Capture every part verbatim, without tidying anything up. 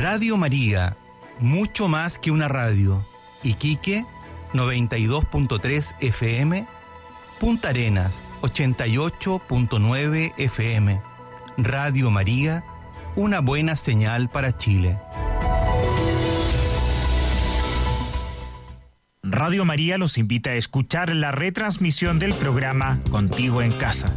Radio María, mucho más que una radio. Iquique, noventa y dos punto tres F M. Punta Arenas, ochenta y ocho punto nueve F M. Radio María, una buena señal para Chile. Radio María los invita a escuchar la retransmisión del programa Contigo en Casa.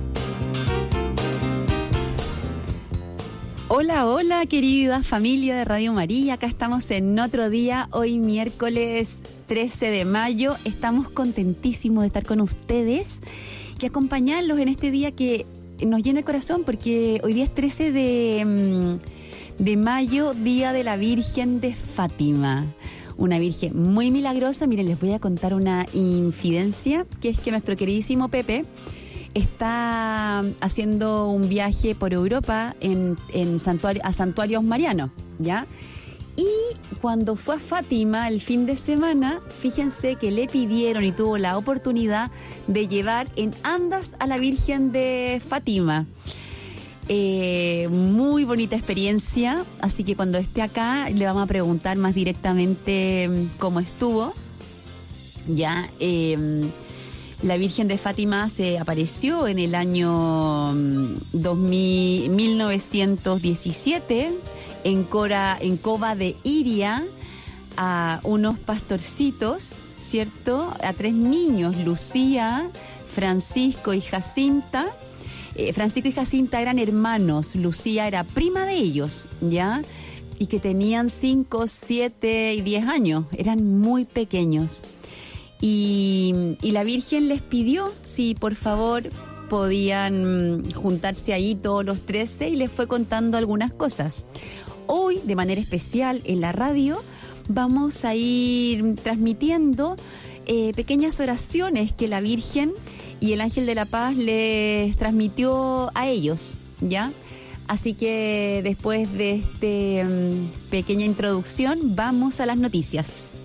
Hola, hola, querida familia de Radio María. Acá estamos en otro día, hoy miércoles trece de mayo. Estamos contentísimos de estar con ustedes y acompañarlos en este día que nos llena el corazón, porque hoy día es trece de, de mayo, Día de la Virgen de Fátima. Una virgen muy milagrosa. Miren, les voy a contar una infidencia, que es que nuestro queridísimo Pepe está haciendo un viaje por Europa en, en santuario, a santuarios marianos, ¿ya? Y cuando fue a Fátima el fin de semana, fíjense que le pidieron y tuvo la oportunidad de llevar en andas a la Virgen de Fátima. Eh, muy bonita experiencia, así que cuando esté acá le vamos a preguntar más directamente cómo estuvo. Ya, eh, la Virgen de Fátima se apareció en el año dos mil, mil novecientos diecisiete en, Cora, en Cova de Iria a unos pastorcitos, ¿cierto? A tres niños, Lucía, Francisco y Jacinta. Eh, Francisco y Jacinta eran hermanos, Lucía era prima de ellos, ¿ya? Y que tenían cinco, siete y diez años, eran muy pequeños. Y, y la Virgen les pidió si por favor podían juntarse ahí todos los trece y les fue contando algunas cosas. Hoy, de manera especial, en la radio, vamos a ir transmitiendo eh, pequeñas oraciones que la Virgen y el Ángel de la Paz les transmitió a ellos, ¿ya? Así que después de esta um, pequeña introducción, vamos a las noticias.